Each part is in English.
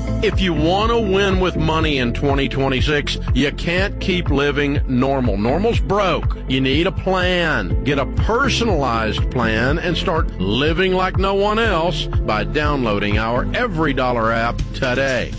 If you want to win with money in 2026, you can't keep living normal. Normal's broke. You need a plan. Get a personalized plan and start living like no one else by downloading our Every Dollar app today.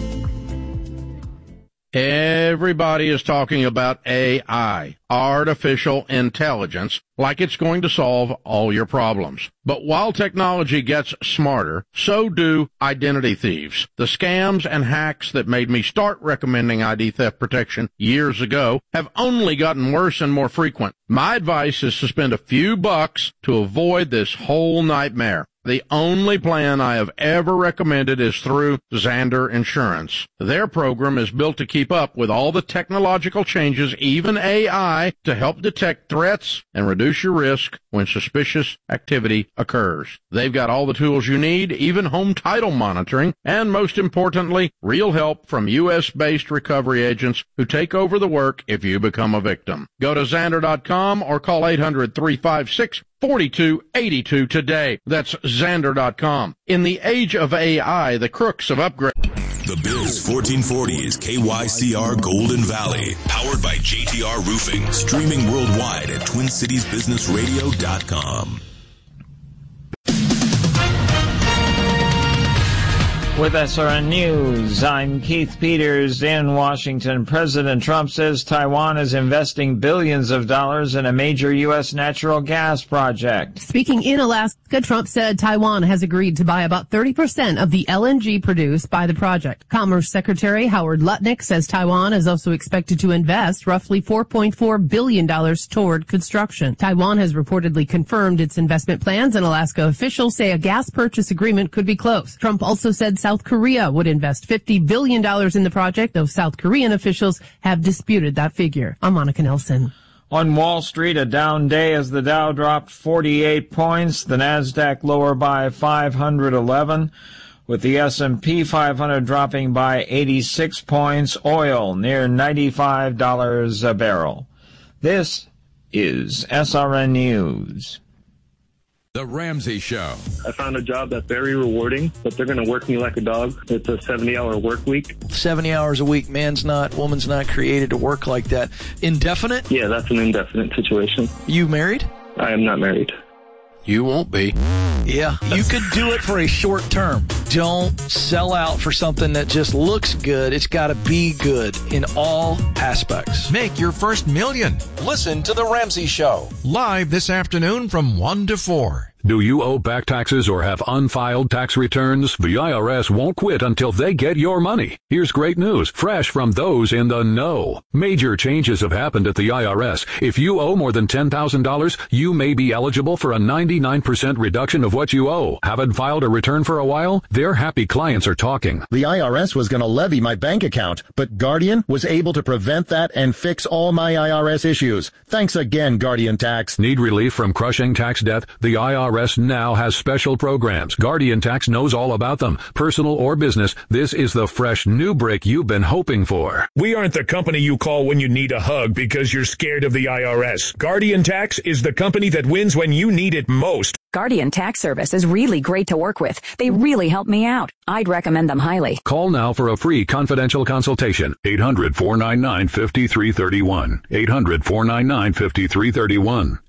Everybody is talking about AI, artificial intelligence, like it's going to solve all your problems. But while technology gets smarter, so do identity thieves. The scams and hacks that made me start recommending ID theft protection years ago have only gotten worse and more frequent. My advice is to spend a few bucks to avoid this whole nightmare. The only plan I have ever recommended is through Zander Insurance. Their program is built to keep up with all the technological changes, even AI, to help detect threats and reduce your risk when suspicious activity occurs. They've got all the tools you need, even home title monitoring, and most importantly, real help from U.S.-based recovery agents who take over the work if you become a victim. Go to Zander.com or call 800-356-4282 today. That's Zander.com. In the age of AI, the crooks have upgraded. The Biz 1440 is KYCR Golden Valley, powered by JTR Roofing, streaming worldwide at TwinCitiesBusinessRadio.com. With SRN News, I'm Keith Peters in Washington. President Trump says Taiwan is investing billions of dollars in a major U.S. natural gas project. Speaking in Alaska, Trump said Taiwan has agreed to buy about 30% of the LNG produced by the project. Commerce Secretary Howard Lutnick says Taiwan is also expected to invest roughly $4.4 billion toward construction. Taiwan has reportedly confirmed its investment plans, and Alaska officials say a gas purchase agreement could be close. Trump also said South Korea would invest $50 billion in the project, though South Korean officials have disputed that figure. I'm Monica Nelson. On Wall Street, a down day as the Dow dropped 48 points, the Nasdaq lower by 511, with the S&P 500 dropping by 86 points, oil near $95 a barrel. This is SRN News. The Ramsey Show. I found a job that's very rewarding, but they're going to work me like a dog. It's a 70-hour work week. 70 hours a week. Woman's not created to work like that. Indefinite? Yeah, that's an indefinite situation. You married? I am not married. You won't be. Yeah, you could do it for a short term. Don't sell out for something that just looks good. It's got to be good in all aspects. Make your first million. Listen to The Ramsey Show. Live this afternoon from 1 to 4. Do you owe back taxes or have unfiled tax returns? The IRS won't quit until they get your money. Here's great news, fresh from those in the know. Major changes have happened at the IRS. If you owe more than $10,000, you may be eligible for a 99% reduction of what you owe. Haven't filed a return for a while? Their happy clients are talking. The IRS was going to levy my bank account, but Guardian was able to prevent that and fix all my IRS issues. Thanks again, Guardian Tax. Need relief from crushing tax debt? The IRS now has special programs. Guardian Tax knows all about them. Personal or business, this is the fresh new break you've been hoping for. We aren't the company you call when you need a hug because you're scared of the IRS. Guardian Tax is the company that wins when you need it most. Guardian Tax Service is really great to work with. They really help me out. I'd recommend them highly. Call now for a free confidential consultation. 800-499-5331. 800-499-5331.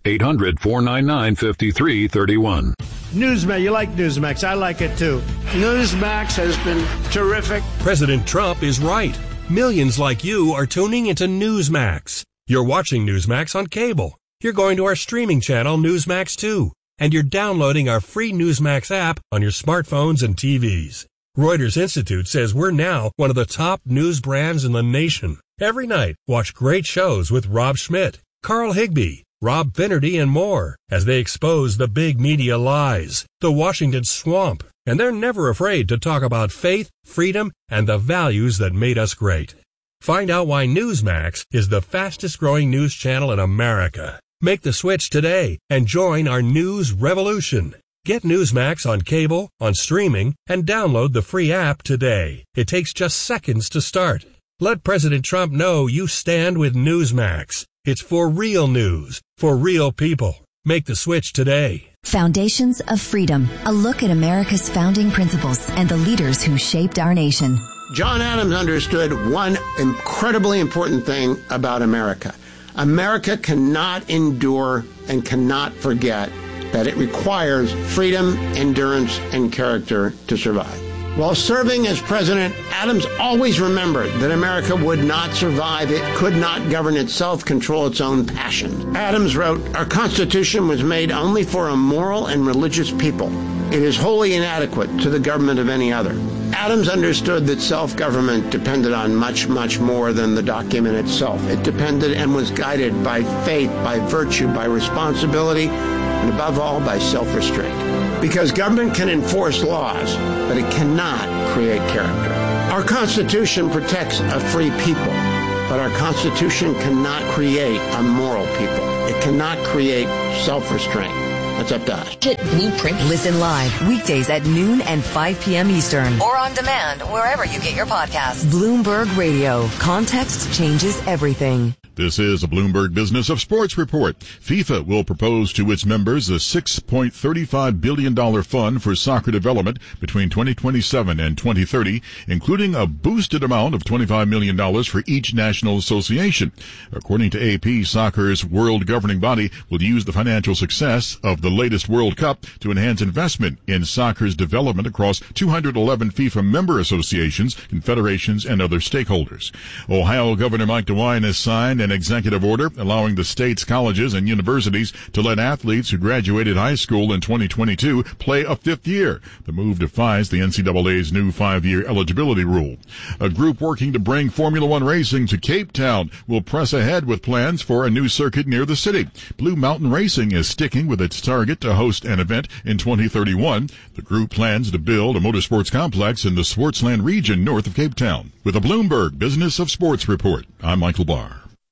800-499-5331. Newsmax, you like Newsmax. I like it too. Newsmax has been terrific. President Trump is right. Millions like you are tuning into Newsmax. You're watching Newsmax on cable. You're going to our streaming channel, Newsmax 2. And you're downloading our free Newsmax app on your smartphones and TVs. Reuters Institute says we're now one of the top news brands in the nation. Every night, watch great shows with Rob Schmidt, Carl Higbie, Rob Finnerty, and more as they expose the big media lies, the Washington swamp, and they're never afraid to talk about faith, freedom, and the values that made us great. Find out why Newsmax is the fastest-growing news channel in America. Make the switch today and join our news revolution. Get Newsmax on cable, on streaming, and download the free app today. It takes just seconds to start. Let President Trump know you stand with Newsmax. It's for real news, for real people. Make the switch today. Foundations of Freedom, a look at America's founding principles and the leaders who shaped our nation. John Adams understood one incredibly important thing about America. America cannot endure and cannot forget that it requires freedom, endurance, and character to survive. While serving as president, Adams always remembered that America would not survive. It could not govern itself, control its own passions. Adams wrote, "Our Constitution was made only for a moral and religious people. It is wholly inadequate to the government of any other." Adams understood that self-government depended on much, much more than the document itself. It depended and was guided by faith, by virtue, by responsibility, and above all, by self-restraint. Because government can enforce laws, but it cannot create character. Our Constitution protects a free people, but our Constitution cannot create a moral people. It cannot create self-restraint. That's up to us. Blueprint. Listen live weekdays at noon and 5 p.m. Eastern. Or on demand wherever you get your podcasts. Bloomberg Radio. Context changes everything. This is a Bloomberg Business of Sports report. FIFA will propose to its members a $6.35 billion fund for soccer development between 2027 and 2030, including a boosted amount of $25 million for each national association. According to AP, soccer's world governing body will use the financial success of the latest World Cup to enhance investment in soccer's development across 211 FIFA member associations, confederations, and other stakeholders. Ohio Governor Mike DeWine has signed an executive order allowing the state's colleges and universities to let athletes who graduated high school in 2022 play a fifth year. The move defies the NCAA's new 5-year eligibility rule. A group working to bring Formula One racing to Cape Town will press ahead with plans for a new circuit near the city. Blue Mountain Racing is sticking with its target to host an event in 2031. The group plans to build a motorsports complex in the Sportsland region north of Cape Town. With a Bloomberg Business of Sports report, I'm Michael Barr.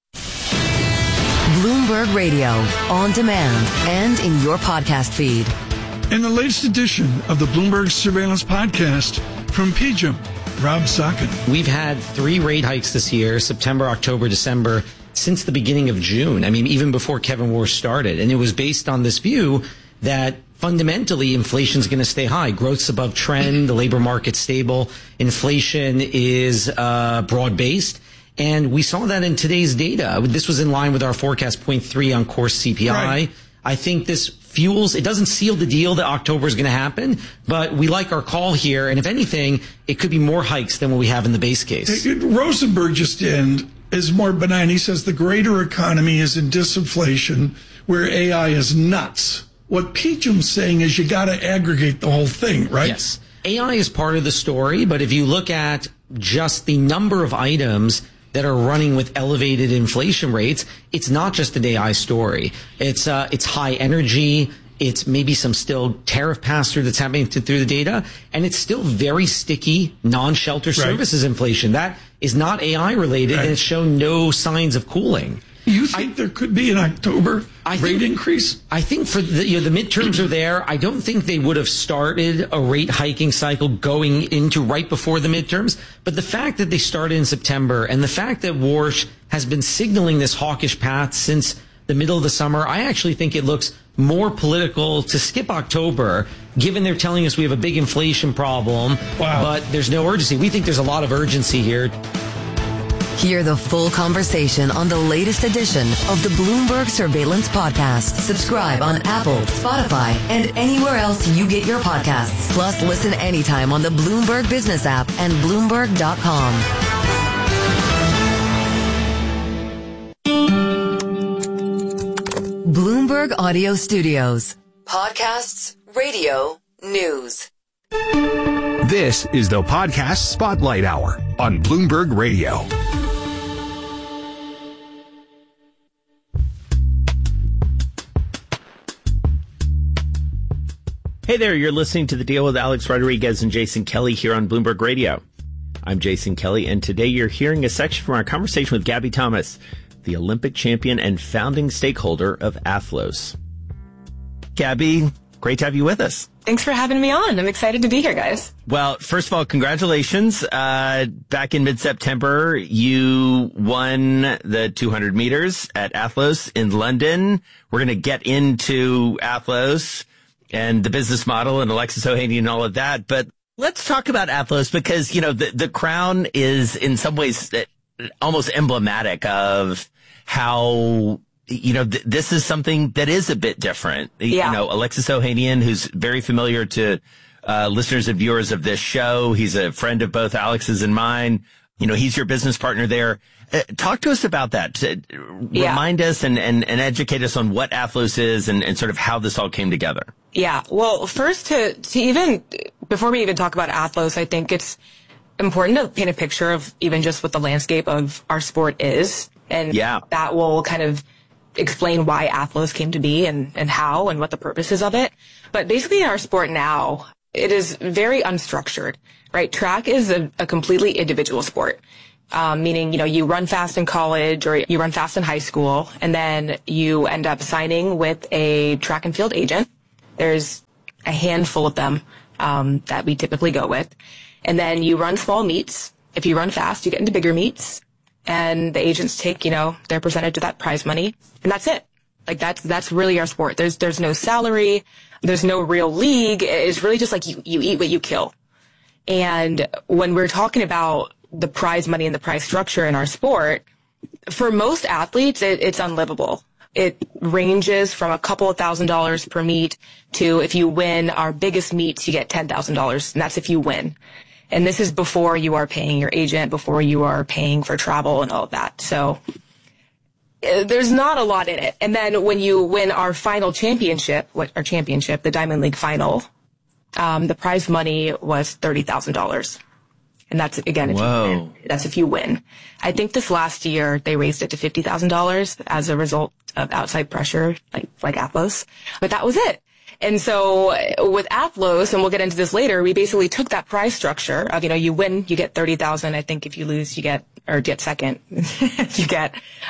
Bloomberg Radio, on demand and in your podcast feed. In the latest edition of the Bloomberg Surveillance Podcast from PGIM, Rob Sockin. We've had 3 rate hikes this year, September, October, December, since the beginning of June. I mean, even before Kevin Warsh started. And it was based on this view that fundamentally inflation's going to stay high. Growth's above trend, the labor market's stable, inflation is broad-based. And we saw that in today's data. This was in line with our forecast, 0.3 on core CPI. Right. I think this fuels, it doesn't seal the deal that October is going to happen, but we like our call here. And if anything, it could be more hikes than what we have in the base case. Rosenberg just is more benign. He says the greater economy is in disinflation where AI is nuts. What PGIM's saying is you got to aggregate the whole thing, right? Yes. AI is part of the story, but if you look at just the number of items that are running with elevated inflation rates, it's not just an AI story. It's high energy. It's maybe some still tariff pass-through that's happening through the data. And it's still very sticky, non-shelter services inflation. That is not AI related, and it's shown no signs of cooling. You think there could be an October rate increase? I think for the midterms are there. I don't think they would have started a rate hiking cycle going into right before the midterms. But the fact that they started in September and the fact that Warsh has been signaling this hawkish path since the middle of the summer, I actually think it looks more political to skip October, given they're telling us we have a big inflation problem, but there's no urgency. We think there's a lot of urgency here. Hear the full conversation on the latest edition of the Bloomberg Surveillance Podcast. Subscribe on Apple, Spotify, and anywhere else you get your podcasts. Plus, listen anytime on the Bloomberg Business app and Bloomberg.com. Bloomberg Audio Studios. Podcasts, radio, news. This is the Podcast Spotlight Hour on Bloomberg Radio. Hey there, you're listening to The Deal with Alex Rodriguez and Jason Kelly here on Bloomberg Radio. I'm Jason Kelly, and today you're hearing a section from our conversation with Gabby Thomas, the Olympic champion and founding stakeholder of Athlos. Gabby, Great to have you with us. Thanks for having me on. I'm excited to be here, guys. Well, first of all, congratulations. Back in mid-September, you won the 200 meters at Athlos in London. We're going to get into Athlos and the business model and Alexis Ohanian and all of that. But let's talk about Athlos because, the crown is in some ways almost emblematic of how, this is something that is a bit different. Yeah. Alexis Ohanian, who's very familiar to listeners and viewers of this show. He's a friend of both Alex's and mine. He's your business partner there. Talk to us about that. Remind us and educate us on what Athlos is and sort of how this all came together. Yeah. Well, first before we even talk about Athlos, I think it's important to paint a picture of even just what the landscape of our sport is. And that will kind of explain why Athlos came to be and how and what the purpose is of it. But basically in our sport now, it is very unstructured, right? Track is a completely individual sport. Meaning, you run fast in college or you run fast in high school and then you end up signing with a track and field agent. There's a handful of them, that we typically go with. And then you run small meets. If you run fast, you get into bigger meets. And the agents take, their percentage of that prize money, and that's it. Like that's really our sport. There's no salary, there's no real league. It's really just like you eat what you kill. And when we're talking about the prize money and the prize structure in our sport, for most athletes, it's unlivable. It ranges from a couple of $1,000s per meet to if you win our biggest meets, you get $10,000, and that's if you win. And this is before you are paying your agent, before you are paying for travel and all of that. So there's not a lot in it. And then when you win our final championship, the Diamond League final, the prize money was $30,000. And that's, again, if you win. I think this last year they raised it to $50,000 as a result of outside pressure, like Athlos. But that was it. And so with Athlos, and we'll get into this later, we basically took that prize structure of, you win, you get $30,000. I think if you lose, you get second, you get,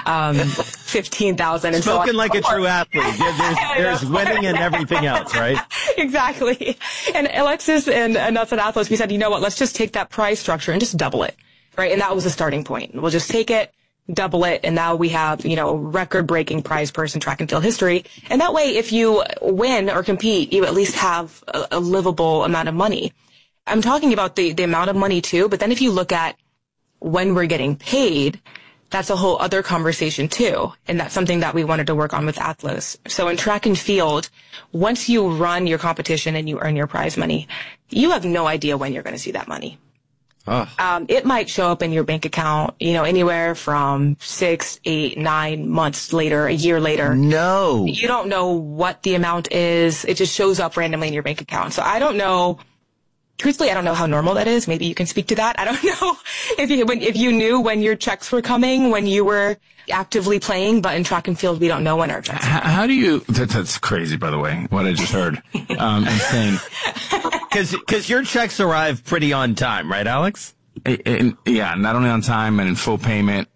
$15,000. And spoken so like a true athlete. There's winning and everything else, right? Exactly. And Alexis and us at Athlos, we said, you know what, let's just take that prize structure and just double it. Right. And that was the starting point. We'll just take it, double it, and now we have, record-breaking prize purse in track and field history. And that way, if you win or compete, you at least have a livable amount of money. I'm talking about the amount of money too, but then if you look at when we're getting paid, that's a whole other conversation too. And that's something that we wanted to work on with Athlos. So in track and field, once you run your competition and you earn your prize money, you have no idea when you're going to see that money. It might show up in your bank account, anywhere from 6, 8, 9 months later, a year later. No. You don't know what the amount is. It just shows up randomly in your bank account. So I don't know. Truthfully, I don't know how normal that is. Maybe you can speak to that. I don't know if you knew when your checks were coming, when you were actively playing, but in track and field, we don't know when our checks are coming. How do you, that's crazy, by the way, what I just heard. Insane. Cause your checks arrive pretty on time, right, Alex? Yeah, not only on time and in full payment.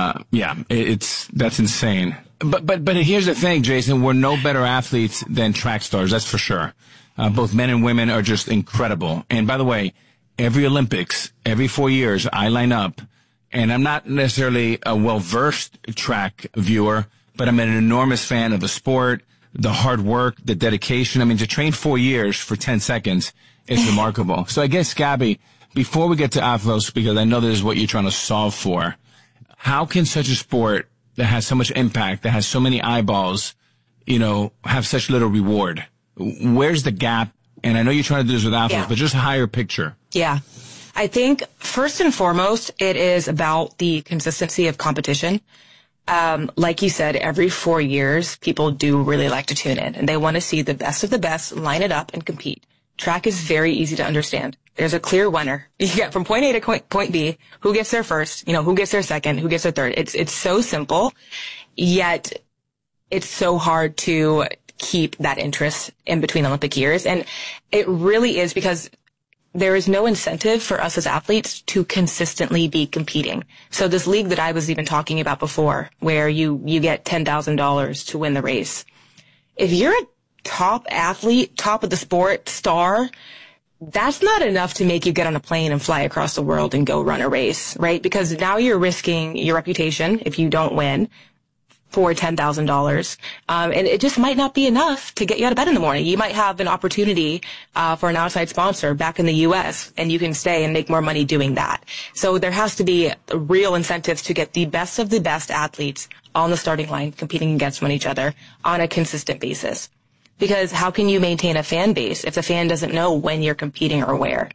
That's insane. But here's the thing, Jason, we're no better athletes than track stars. That's for sure. Both men and women are just incredible. And by the way, every Olympics, every 4 years, I line up, and I'm not necessarily a well-versed track viewer, but I'm an enormous fan of the sport, the hard work, the dedication. I mean, to train 4 years for 10 seconds is remarkable. So I guess, Gabby, before we get to Athlos, because I know this is what you're trying to solve for, how can such a sport that has so much impact, that has so many eyeballs, have such little reward? Where's the gap? And I know you're trying to do this with Athlos, but just a higher picture. Yeah. I think first and foremost, it is about the consistency of competition. Like you said, every 4 years, people do really like to tune in and they want to see the best of the best, line it up and compete. Track is very easy to understand. There's a clear winner. You get from point A to point B, who gets there first, who gets there second, who gets there third. It's so simple, yet it's so hard to keep that interest in between Olympic years. And it really is because there is no incentive for us as athletes to consistently be competing. So this league that I was even talking about before, where you get $10,000 to win the race. If you're a top athlete, top of the sport, star, that's not enough to make you get on a plane and fly across the world and go run a race, right? Because now you're risking your reputation if you don't win for $10,000. And it just might not be enough to get you out of bed in the morning. You might have an opportunity for an outside sponsor back in the U.S., and you can stay and make more money doing that. So there has to be real incentives to get the best of the best athletes on the starting line competing against one each other on a consistent basis. Because how can you maintain a fan base if the fan doesn't know when you're competing or where?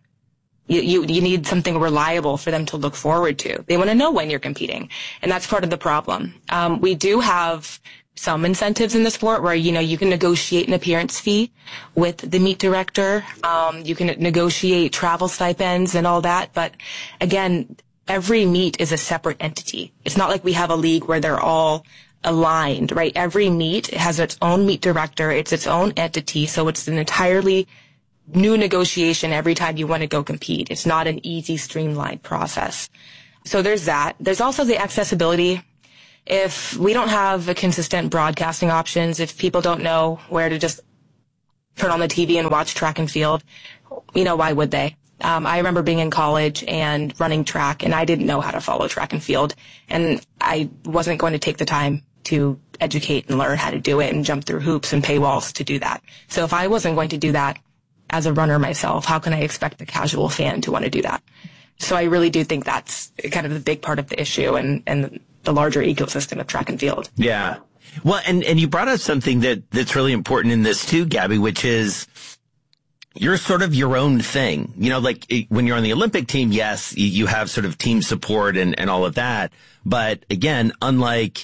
You need something reliable for them to look forward to. They want to know when you're competing. And that's part of the problem. We do have some incentives in the sport where, you can negotiate an appearance fee with the meet director. You can negotiate travel stipends and all that. But again, every meet is a separate entity. It's not like we have a league where they're all aligned, right? Every meet has its own meet director. It's its own entity. So it's an entirely new negotiation every time you want to go compete. It's not an easy, streamlined process. So there's that. There's also the accessibility. If we don't have a consistent broadcasting options, if people don't know where to just turn on the TV and watch track and field, why would they? I remember being in college and running track, and I didn't know how to follow track and field, and I wasn't going to take the time to educate and learn how to do it and jump through hoops and paywalls to do that. So if I wasn't going to do that as a runner myself, how can I expect the casual fan to want to do that? So I really do think that's kind of the big part of the issue and the larger ecosystem of track and field. Yeah. Well, and you brought up something that's really important in this too, Gabby, which is you're sort of your own thing. Like when you're on the Olympic team, yes, you have sort of team support and all of that. But again, unlike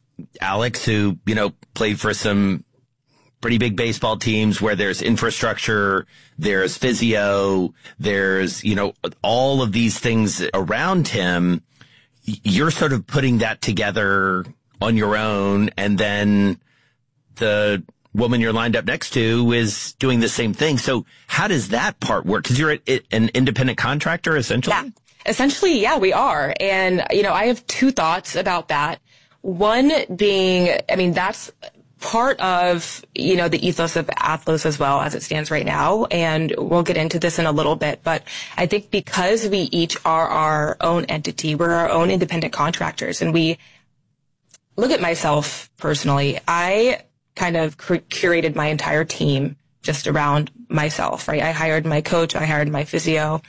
Alex, who, played for some pretty big baseball teams where there's infrastructure, there's physio, there's, all of these things around him, you're sort of putting that together on your own. And then the woman you're lined up next to is doing the same thing. So how does that part work? Because you're an independent contractor, essentially? Yeah. Essentially, yeah, we are. And, I have two thoughts about that. One being, that's part of, the ethos of Athlos as well as it stands right now. And we'll get into this in a little bit. But I think because we each are our own entity, we're our own independent contractors. And we look at myself personally. I kind of curated my entire team just around myself, right? I hired my coach. I hired my physio.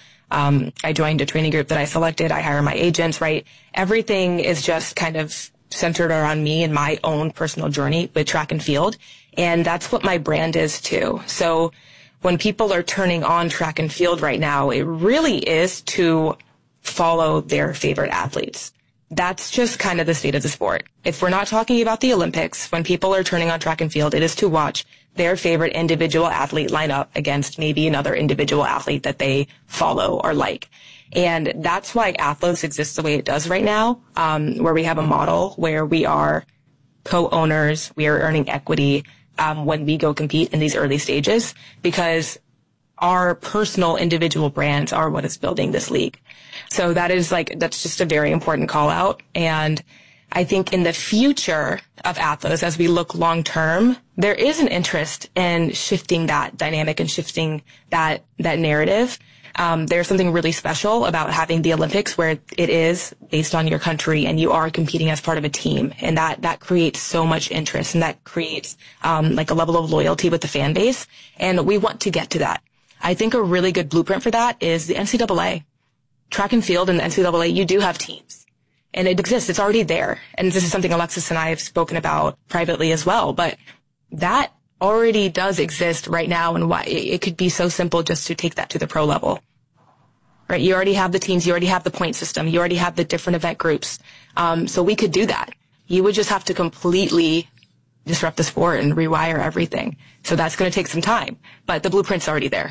I joined a training group that I selected. I hire my agents, right? Everything is just kind of centered around me and my own personal journey with track and field. And that's what my brand is too. So when people are turning on track and field right now, it really is to follow their favorite athletes. That's just kind of the state of the sport. If we're not talking about the Olympics, when people are turning on track and field, it is to watch their favorite individual athlete line up against maybe another individual athlete that they follow or like. And that's why Athlos exists the way it does right now, where we have a model where we are co-owners, we are earning equity when we go compete in these early stages, because our personal individual brands are what is building this league. So that's just a very important call out. And I think in the future of Athlos, as we look long term, there is an interest in shifting that dynamic and shifting that narrative. There's something really special about having the Olympics where it is based on your country and you are competing as part of a team. And that creates so much interest, and that creates, a level of loyalty with the fan base. And we want to get to that. I think a really good blueprint for that is the NCAA. Track and field and the NCAA, you do have teams. And it exists. It's already there. And this is something Alexis and I have spoken about privately as well. But that already does exist right now, and why it could be so simple just to take that to the pro level. Right? You already have the teams. You already have the point system. You already have the different event groups. So we could do that. You would just have to completely disrupt the sport and rewire everything. So that's going to take some time. But the blueprint's already there.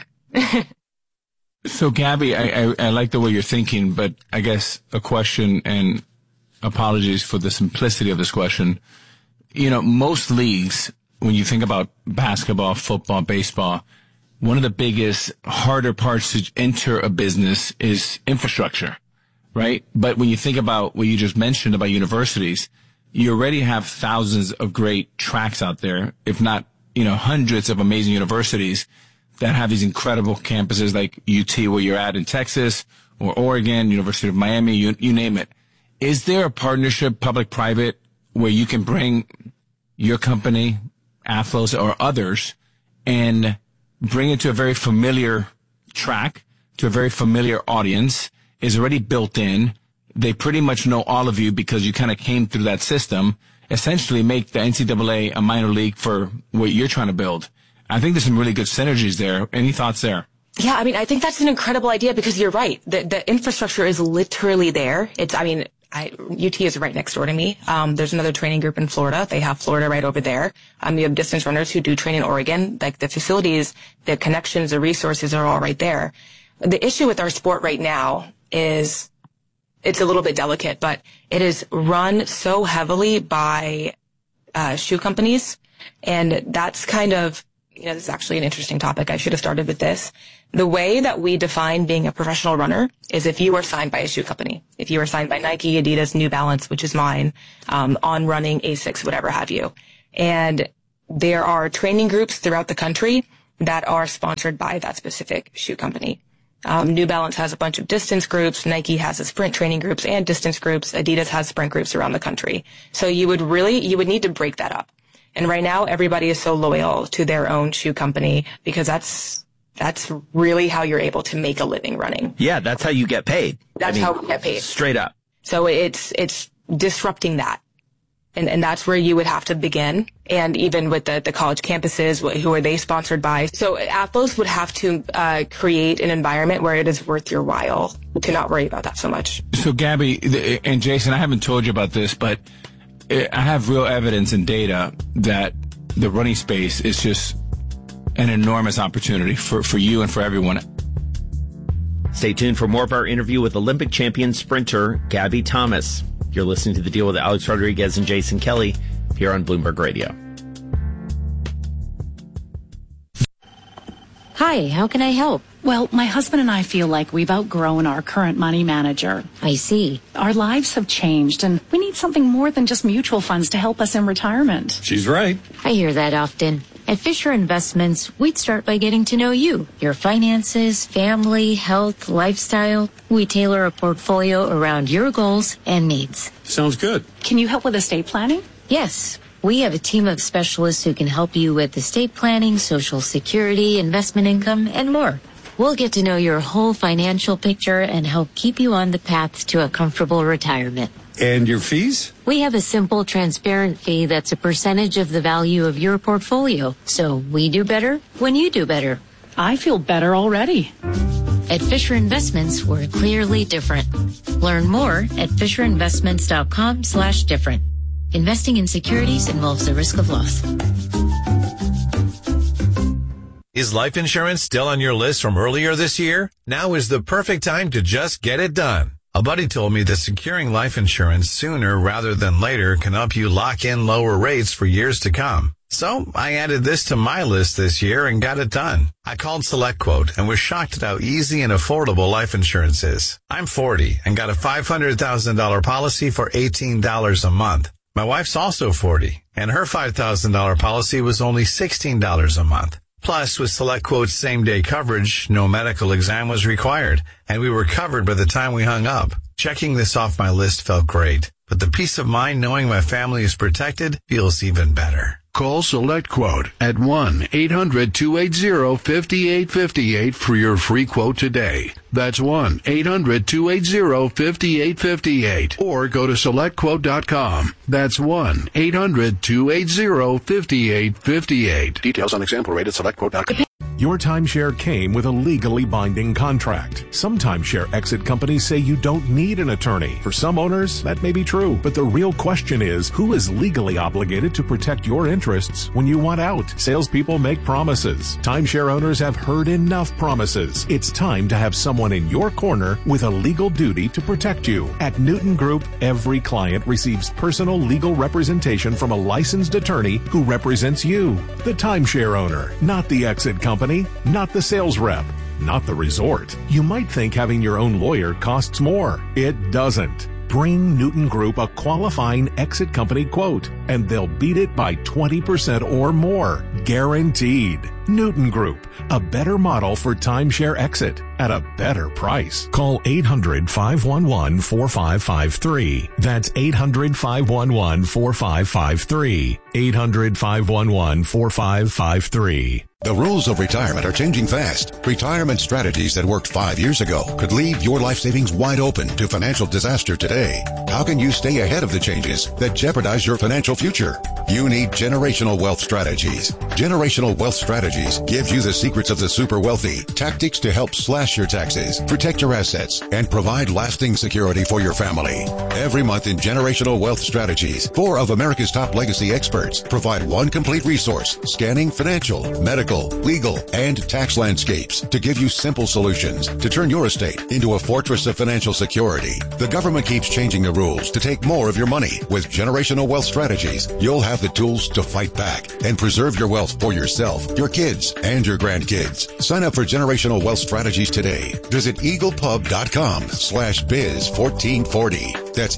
So, Gabby, I like the way you're thinking, but I guess a question, and apologies for the simplicity of this question. Most leagues, when you think about basketball, football, baseball, one of the biggest, harder parts to enter a business is infrastructure, right? But when you think about what you just mentioned about universities, you already have thousands of great tracks out there, if not, hundreds of amazing universities that have these incredible campuses like UT where you're at in Texas or Oregon, University of Miami, you name it. Is there a partnership, public-private, where you can bring your company, Athlos, or others, and bring it to a very familiar track, to a very familiar audience, is already built in. They pretty much know all of you because you kind of came through that system, essentially make the NCAA a minor league for what you're trying to build. I think there's some really good synergies there. Any thoughts there? Yeah, I mean, I think that's an incredible idea because you're right. The infrastructure is literally there. UT is right next door to me. There's another training group in Florida. They have Florida right over there. You have distance runners who do train in Oregon. Like the facilities, the connections, the resources are all right there. The issue with our sport right now is it's a little bit delicate, but it is run so heavily by shoe companies. And that's kind of, this is actually an interesting topic. I should have started with this. The way that we define being a professional runner is if you are signed by a shoe company. If you are signed by Nike, Adidas, New Balance, which is mine, On Running, ASICS, whatever have you. And there are training groups throughout the country that are sponsored by that specific shoe company. New Balance has a bunch of distance groups. Nike has a sprint training groups and distance groups. Adidas has sprint groups around the country. So you would need to break that up. And right now, everybody is so loyal to their own shoe company because that's really how you're able to make a living running. Yeah, that's how you get paid. How we get paid. Straight up. So it's disrupting that. And that's where you would have to begin. And even with the college campuses, who are they sponsored by? So Athlos would have to create an environment where it is worth your while to not worry about that so much. So Gabby and Jason, I haven't told you about this, but I have real evidence and data that the running space is just an enormous opportunity for you and for everyone. Stay tuned for more of our interview with Olympic champion sprinter Gabby Thomas. You're listening to The Deal with Alex Rodriguez and Jason Kelly here on Bloomberg Radio. Hi, how can I help? Well, my husband and I feel like we've outgrown our current money manager. I see. Our lives have changed, and we need something more than just mutual funds to help us in retirement. She's right. I hear that often. At Fisher Investments, we'd start by getting to know you, your finances, family, health, lifestyle. We tailor a portfolio around your goals and needs. Sounds good. Can you help with estate planning? Yes. We have a team of specialists who can help you with estate planning, Social Security, investment income, and more. We'll get to know your whole financial picture and help keep you on the path to a comfortable retirement. And your fees? We have a simple, transparent fee that's a percentage of the value of your portfolio. So we do better when you do better. I feel better already. At Fisher Investments, we're clearly different. Learn more at FisherInvestments.com/different. Investing in securities involves the risk of loss. Is life insurance still on your list from earlier this year? Now is the perfect time to just get it done. A buddy told me that securing life insurance sooner rather than later can help you lock in lower rates for years to come. So I added this to my list this year and got it done. I called SelectQuote and was shocked at how easy and affordable life insurance is. I'm 40 and got a $500,000 policy for $18 a month. My wife's also 40 and her $5,000 policy was only $16 a month. Plus, with SelectQuote's same-day coverage, no medical exam was required, and we were covered by the time we hung up. Checking this off my list felt great, but the peace of mind knowing my family is protected feels even better. Call SelectQuote at 1-800-280-5858 for your free quote today. That's 1-800-280-5858. Or go to SelectQuote.com. That's 1-800-280-5858. Details on example rate at SelectQuote.com. Your timeshare came with a legally binding contract. Some timeshare exit companies say you don't need an attorney. For some owners, that may be true. But the real question is, who is legally obligated to protect your interests when you want out? Salespeople make promises. Timeshare owners have heard enough promises. It's time to have someone in your corner with a legal duty to protect you. At Newton Group, every client receives personal legal representation from a licensed attorney who represents you, the timeshare owner, not the exit company. Not the sales rep, not the resort. You might think having your own lawyer costs more. It doesn't. bring Newton Group a qualifying exit company quote, and they'll beat it by 20% or more. Guaranteed. Newton Group, a better model for timeshare exit at a better price. Call 800-511-4553. That's 800-511-4553. 800-511-4553. The rules of retirement are changing fast. Retirement strategies that worked 5 years ago could leave your life savings wide open to financial disaster today. How can you stay ahead of the changes that jeopardize your financial future? You need Generational Wealth Strategies. Generational Wealth Strategies gives you the secrets of the super wealthy, tactics to help slash your taxes, protect your assets, and provide lasting security for your family. Every month in Generational Wealth Strategies, 4 of America's top legacy experts provide one complete resource scanning financial, medical, legal, and tax landscapes to give you simple solutions to turn your estate into a fortress of financial security. The government keeps changing the rules to take more of your money. With Generational Wealth Strategies, you'll have the tools to fight back and preserve your wealth for yourself, your kids, and your grandkids. Sign up for Generational Wealth Strategies today. Visit eaglepub.com/biz1440. That's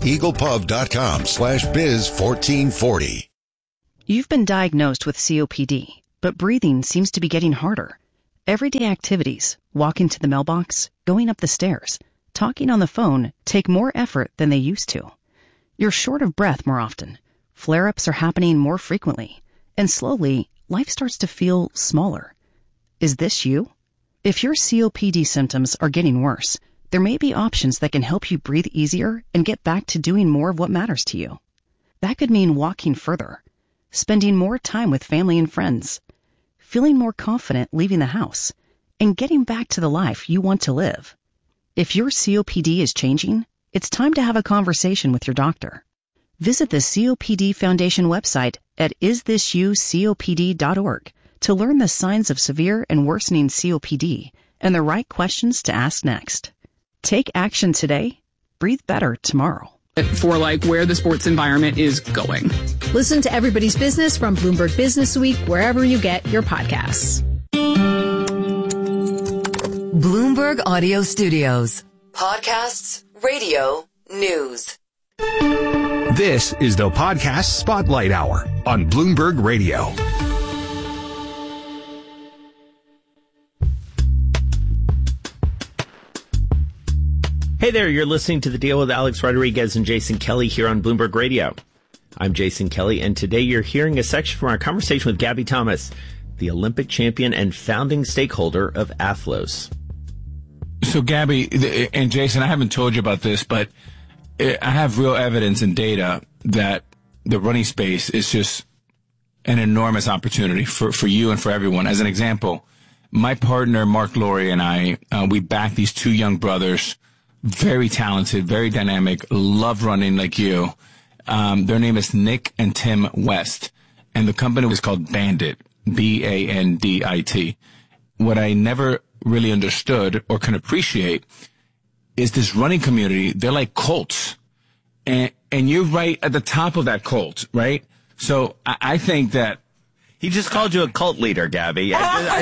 eaglepub.com/biz1440. You've been diagnosed with COPD, but breathing seems to be getting harder. Everyday activities, walking to the mailbox, going up the stairs, talking on the phone take more effort than they used to. You're short of breath more often. Flare-ups are happening more frequently. And slowly, life starts to feel smaller. Is this you? If your COPD symptoms are getting worse, there may be options that can help you breathe easier and get back to doing more of what matters to you. That could mean walking further, spending more time with family and friends, feeling more confident leaving the house, and getting back to the life you want to live. If your COPD is changing, it's time to have a conversation with your doctor. Visit the COPD Foundation website at isthisyoucopd.org to learn the signs of severe and worsening COPD and the right questions to ask next. Take action today. Breathe better tomorrow. For where the sports environment is going. Listen to Everybody's Business from Bloomberg Business Week wherever you get your podcasts. Bloomberg Audio Studios. Podcasts, radio, news. This is the Podcast Spotlight Hour on Bloomberg Radio. Hey there, you're listening to The Deal with Alex Rodriguez and Jason Kelly here on Bloomberg Radio. I'm Jason Kelly, and today you're hearing a section from our conversation with Gabby Thomas, the Olympic champion and founding stakeholder of Athlos. So, Gabby and Jason, I haven't told you about this, but I have real evidence and data that the running space is just an enormous opportunity for you and for everyone. As an example, my partner, Mark Laurie, and I, we back these 2 young brothers, very talented, very dynamic, love running like you. Their name is Nick and Tim West, and the company was called Bandit, Bandit. What I never really understood or can appreciate is this running community. They're like cults, and you're right at the top of that cult, right? So I think that he just called you a cult leader, Gabby.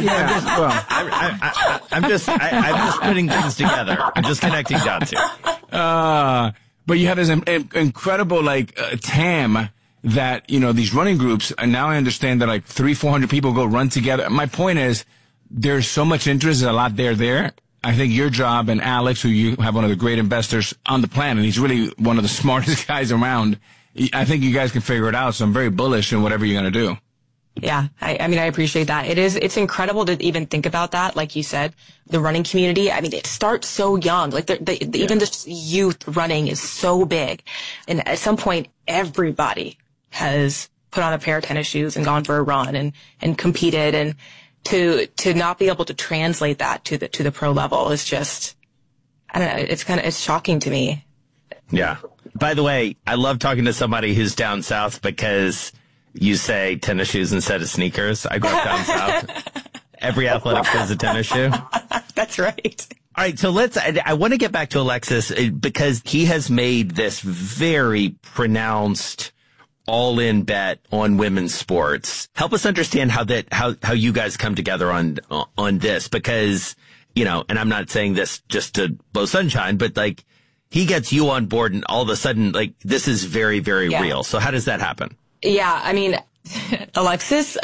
I'm just putting things together. I'm just connecting dots here. But you have this incredible TAM that, these running groups, and now I understand that 300-400 people go run together. My point is, there's so much interest, there's a lot there. I think your job and Alex, who you have one of the great investors on the planet, he's really one of the smartest guys around. I think you guys can figure it out. So I'm very bullish in whatever you're going to do. Yeah. I appreciate that. It's incredible to even think about that. Like you said, the running community, it starts so young. Even the youth running is so big. And at some point, everybody has put on a pair of tennis shoes and gone for a run and competed. And to not be able to translate that to the pro level is just, I don't know, it's shocking to me. Yeah. By the way, I love talking to somebody who's down south because you say tennis shoes instead of sneakers. I grew up down south. Every athletic has a tennis shoe. That's right. All right. So I want to get back to Alexis because he has made this very pronounced all-in bet on women's sports. Help us understand how you guys come together on this because, and I'm not saying this just to blow sunshine, but he gets you on board and all of a sudden, like, this is very, very real. So how does that happen? Yeah. I mean, Alexis,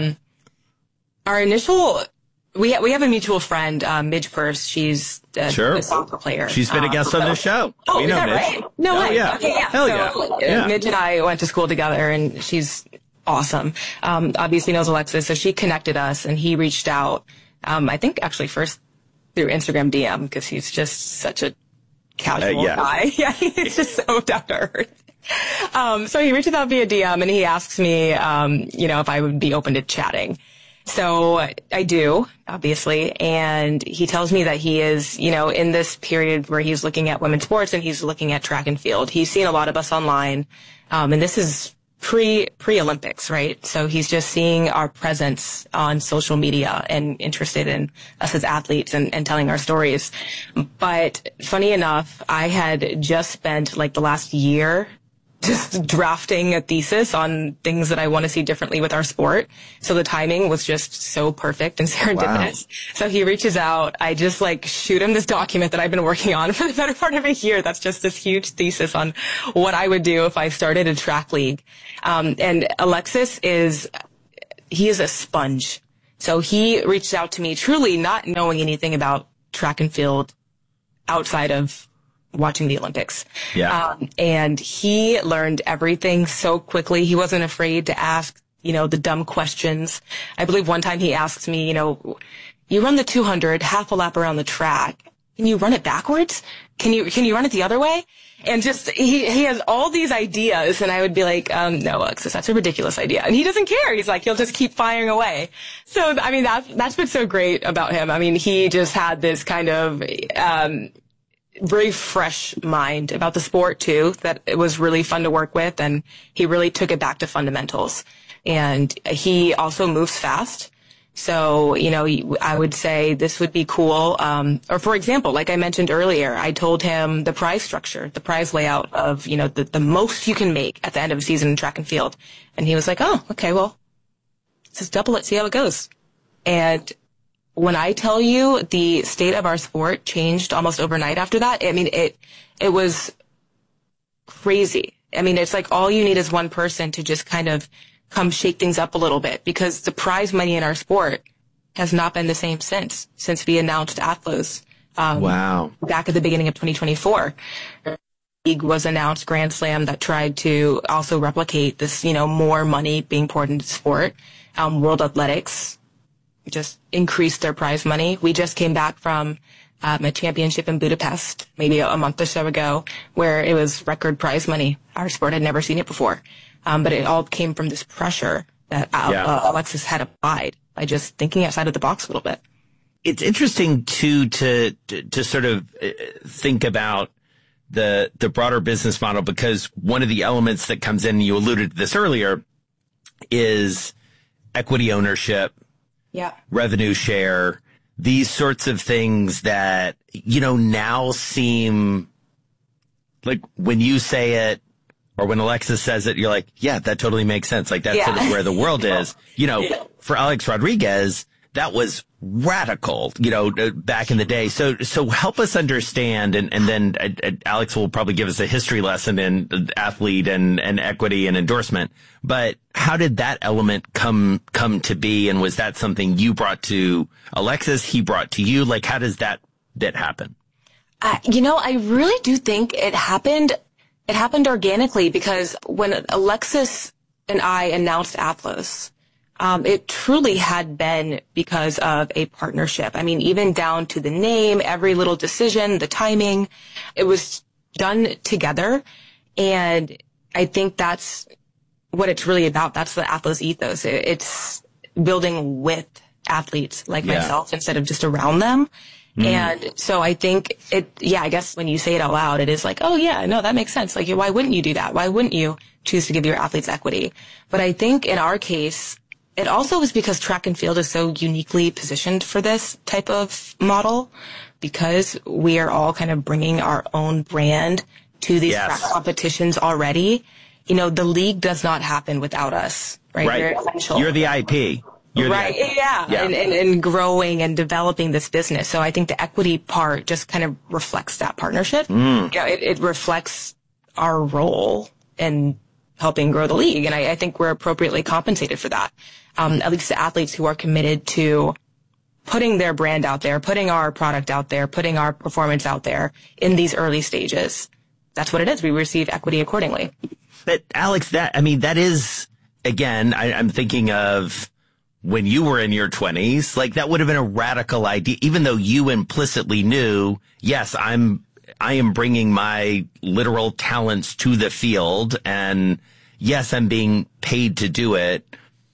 our initial, we have a mutual friend, Midge Purse. She's a soccer player. She's been a guest on this show. Oh, we know is that Midge. right? No way. Yeah. Okay, yeah. Hell so, yeah. Midge and I went to school together, and she's awesome. Obviously knows Alexis, so she connected us, and he reached out. I think actually first through Instagram DM, because he's just such a casual guy. Yeah, he's just so down to earth. So he reaches out via DM, and he asks me, if I would be open to chatting. So I do, obviously, and he tells me that he is, in this period where he's looking at women's sports and he's looking at track and field. He's seen a lot of us online, and this is pre-Olympics, right? So he's just seeing our presence on social media and interested in us as athletes and telling our stories. But funny enough, I had just spent like the last year just drafting a thesis on things that I want to see differently with our sport. So the timing was just so perfect and serendipitous. Wow. So he reaches out. I just shoot him this document that I've been working on for the better part of a year. That's just this huge thesis on what I would do if I started a track league. And Alexis he is a sponge. So he reached out to me truly not knowing anything about track and field outside of watching the Olympics. Yeah. And he learned everything so quickly. He wasn't afraid to ask, the dumb questions. I believe one time he asked me, you run the 200 half a lap around the track. Can you run it backwards? Can you run it the other way? And just, he has all these ideas, and I would be like, no, Alexis, that's a ridiculous idea. And he doesn't care. He's like, he'll just keep firing away. So, I mean, that's been so great about him. I mean, he just had this kind of, very fresh mind about the sport too, that it was really fun to work with, and he really took it back to fundamentals. And he also moves fast. So, I would say this would be cool. Or for example, like I mentioned earlier, I told him the prize structure, the prize layout of, the most you can make at the end of a season in track and field. And he was like, oh, okay, well, let's just double it, see how it goes. And when I tell you the state of our sport changed almost overnight after that, I mean, it was crazy. I mean, it's like all you need is one person to just kind of come shake things up a little bit, because the prize money in our sport has not been the same since we announced Athlos. Wow. Back at the beginning of 2024. League was announced, Grand Slam, that tried to also replicate this, more money being poured into sport. World Athletics just increased their prize money. We just came back from a championship in Budapest maybe a month or so ago, where it was record prize money. Our sport had never seen it before. But it all came from this pressure that Alexis had applied by just thinking outside of the box a little bit. It's interesting too to sort of think about the broader business model, because one of the elements that comes in, you alluded to this earlier, is equity ownership. Yeah. Revenue share, these sorts of things that, now seem like when you say it or when Alexis says it, you're like, yeah, that totally makes sense. Like that's sort of where the world is. For Alex Rodriguez, that was radical, back in the day. So help us understand, and then Alex will probably give us a history lesson in athlete and equity and endorsement. But how did that element come to be? And was that something you brought to Alexis, he brought to you? Like, how does that happen? I really do think it happened organically, because when Alexis and I announced Athlos, it truly had been because of a partnership. I mean, even down to the name, every little decision, the timing, it was done together. And I think that's what it's really about. That's the Athlos ethos. It's building with athletes like myself instead of just around them. And so I think I guess when you say it out loud, it is like, oh yeah, no, that makes sense. Like, why wouldn't you do that? Why wouldn't you choose to give your athletes equity? But I think in our case, it also was because track and field is so uniquely positioned for this type of model, because we are all kind of bringing our own brand to these track competitions already. The league does not happen without us, right? Right. You're the IP. Right. Yeah. And growing and developing this business. So I think the equity part just kind of reflects that partnership. It reflects our role in helping grow the league. And I think we're appropriately compensated for that. At least the athletes who are committed to putting their brand out there, putting our product out there, putting our performance out there in these early stages. That's what it is. We receive equity accordingly. But Alex, that is, again, I'm thinking of when you were in your 20s, like that would have been a radical idea, even though you implicitly knew, yes, I am bringing my literal talents to the field, and yes, I'm being paid to do it.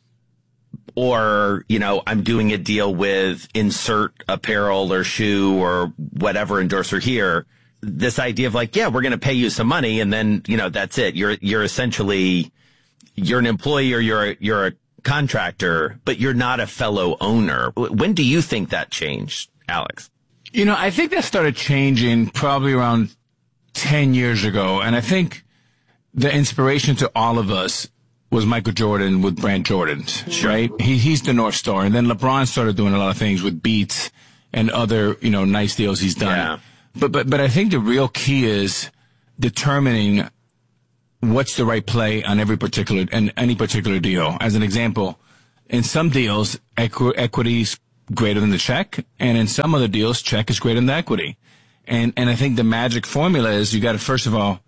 Or, I'm doing a deal with insert apparel or shoe or whatever endorser here. This idea of like, yeah, we're going to pay you some money, and then, that's it. You're essentially, you're an employee or you're a contractor, but you're not a fellow owner. When do you think that changed, Alex? I think that started changing probably around 10 years ago. And I think the inspiration to all of us was Michael Jordan with Brand Jordans, right? He's the North Star. And then LeBron started doing a lot of things with Beats and other, nice deals he's done. Yeah. But I think the real key is determining what's the right play on any particular deal. As an example, in some deals, equity is greater than the check, and in some other deals, check is greater than the equity. And I think the magic formula is you got to first of all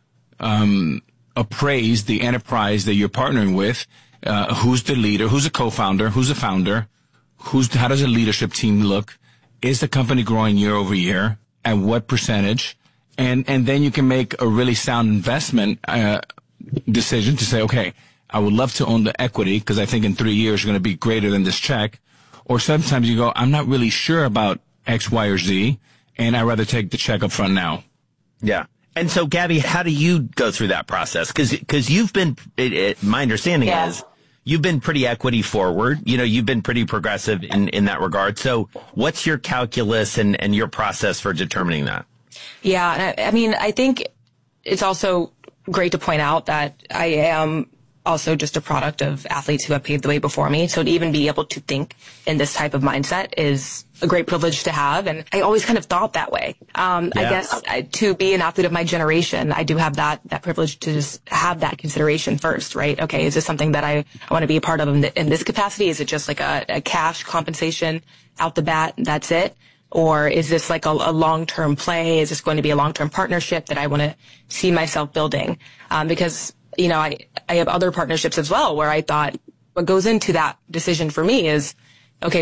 appraise the enterprise that you're partnering with. Who's the leader? Who's a co-founder? Who's a founder? How does a leadership team look? Is the company growing year over year? At what percentage? And then you can make a really sound investment decision to say, okay, I would love to own the equity because I think in 3 years you're going to be greater than this check. Or sometimes you go, I'm not really sure about X, Y, or Z, and I'd rather take the check up front now. Yeah. And so, Gabby, how do you go through that process? Because you've been, my understanding is you've been pretty equity forward. You've been pretty progressive in that regard. So what's your calculus and your process for determining that? Yeah. I mean, I think it's also great to point out that I am also just a product of athletes who have paved the way before me. So to even be able to think in this type of mindset is a great privilege to have. And I always kind of thought that way. I guess to be an athlete of my generation, I do have that privilege to just have that consideration first, right? Okay, is this something that I want to be a part of in this capacity? Is it just like a cash compensation out the bat? That's it. Or is this like a long-term play? Is this going to be a long-term partnership that I want to see myself building? Because, I have other partnerships as well where I thought what goes into that decision for me is, okay,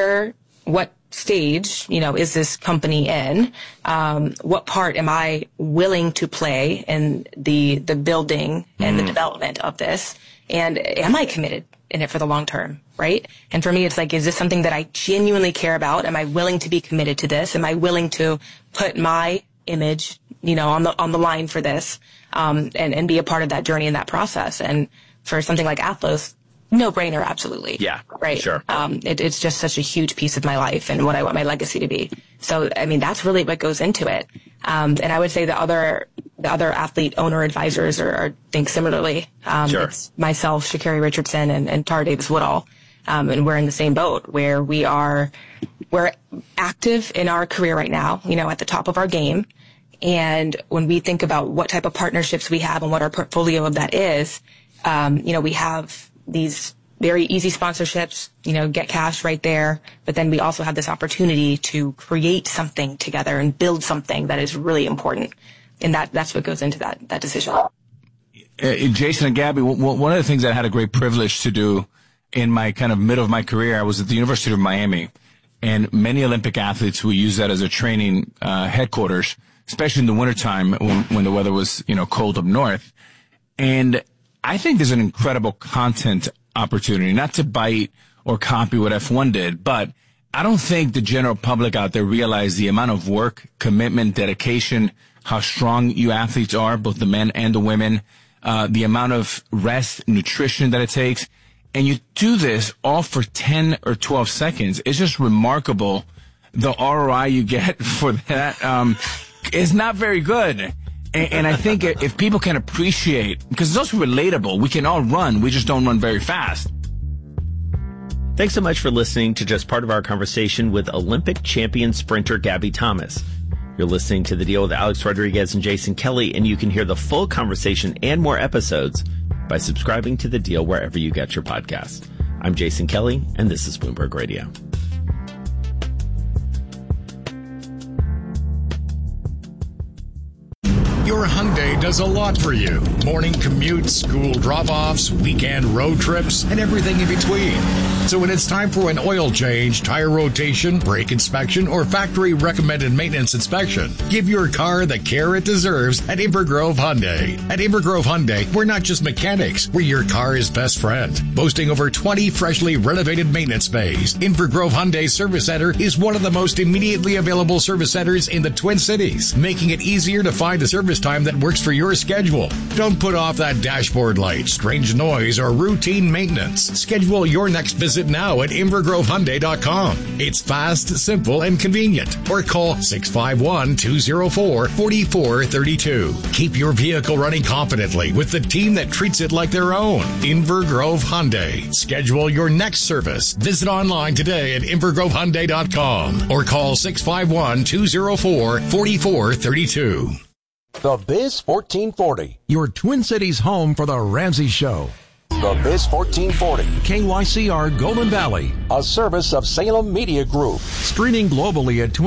what stage, is this company in? What part am I willing to play in the building and the development of this? And am I committed in it for the long term, right? And for me, it's like, is this something that I genuinely care about? Am I willing to be committed to this? Am I willing to put my image, on the line for this, and be a part of that journey and that process? And for something like Athlos, no brainer, absolutely. Yeah. Right. Sure. It's just such a huge piece of my life and what I want my legacy to be. So, I mean, that's really what goes into it. And I would say the other athlete owner advisors are think similarly. Sure. It's myself, Sha'Carri Richardson, and Tara Davis Woodall. And we're in the same boat where we're active in our career right now, at the top of our game. And when we think about what type of partnerships we have and what our portfolio of that is, we have these very easy sponsorships, get cash right there. But then we also have this opportunity to create something together and build something that is really important. And that's what goes into that decision. Jason and Gabby, one of the things I had a great privilege to do in my kind of middle of my career, I was at the University of Miami, and many Olympic athletes will use that as a training headquarters, especially in the wintertime when the weather was, cold up north. And I think there's an incredible content opportunity, not to bite or copy what F1 did, but I don't think the general public out there realize the amount of work, commitment, dedication, how strong you athletes are, both the men and the women, the amount of rest, nutrition that it takes. And you do this all for 10 or 12 seconds. It's just remarkable. The ROI you get for that is not very good. And I think if people can appreciate, because it's also relatable, we can all run, we just don't run very fast. Thanks so much for listening to just part of our conversation with Olympic champion sprinter Gabby Thomas. You're listening to The Deal with Alex Rodriguez and Jason Kelly, and you can hear the full conversation and more episodes by subscribing to The Deal wherever you get your podcasts. I'm Jason Kelly, and this is Bloomberg Radio. Your Hyundai does a lot for you. Morning commutes, school drop-offs, weekend road trips, and everything in between. So when it's time for an oil change, tire rotation, brake inspection, or factory-recommended maintenance inspection, give your car the care it deserves at Invergrove Hyundai. At Invergrove Hyundai, we're not just mechanics, we're your car's best friend. Boasting over 20 freshly renovated maintenance bays, Invergrove Hyundai Service Center is one of the most immediately available service centers in the Twin Cities, making it easier to find a service time that works for your schedule. Don't put off that dashboard light, strange noise, or routine maintenance. Schedule your next visit now at InvergroveHyundai.com. It's fast, simple, and convenient. Or call 651-204-4432. Keep your vehicle running confidently with the team that treats it like their own. Invergrove Hyundai. Schedule your next service. Visit online today at InvergroveHyundai.com or call 651-204-4432. The Biz 1440, your Twin Cities home for the Ramsey Show. The Biz 1440, KYCR Golden Valley, a service of Salem Media Group. Streaming globally at